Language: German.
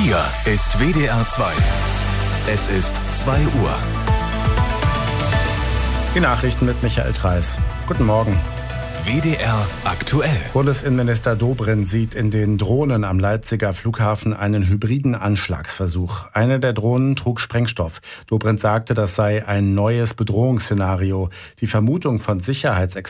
Hier ist WDR 2. Es ist 2 Uhr. Die Nachrichten mit Michael Treis. Guten Morgen. WDR aktuell. Bundesinnenminister Dobrindt sieht in den Drohnen am Leipziger Flughafen einen hybriden Anschlagsversuch. Eine der Drohnen trug Sprengstoff. Dobrindt sagte, das sei ein neues Bedrohungsszenario. Die Vermutung von Sicherheitsexperten